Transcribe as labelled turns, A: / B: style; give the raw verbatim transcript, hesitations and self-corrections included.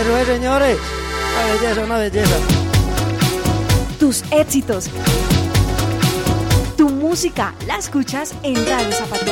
A: Eso es, señores. Una belleza, una belleza.
B: Tus éxitos, tu música, la escuchas en Radio Zapatón.